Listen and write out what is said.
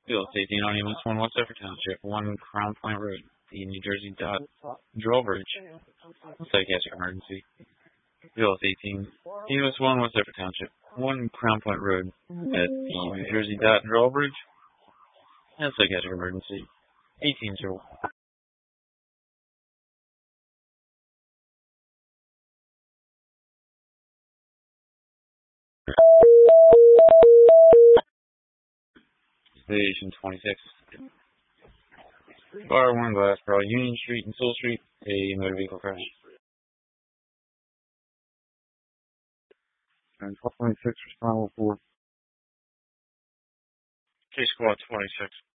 Bill 18 on EMS 1 West Effort Township, 1 Crown Point Road, the New Jersey dot drawbridge. Psychiatric emergency. Bill 18 EMS 1 West Effort Township, 1 Crown Point Road, at the New Jersey dot drawbridge. And psychiatric emergency. 18-0. Station 26. Bar 1 Glassboro, Union Street and Soul Street, a motor vehicle crash. And 26 respond 4. Case squad 26.